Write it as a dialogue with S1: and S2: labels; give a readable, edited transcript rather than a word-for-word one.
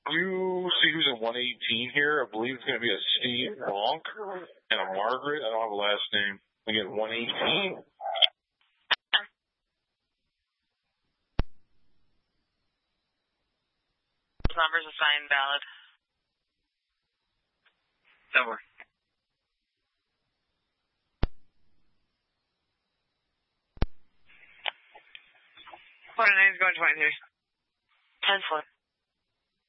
S1: you see who's in 118 here? I believe it's going to be a Steve Bonk and a Margaret. I don't have a last name. We get 118.
S2: Numbers assigned valid.
S3: Over. 49's going 23.
S2: 10-4.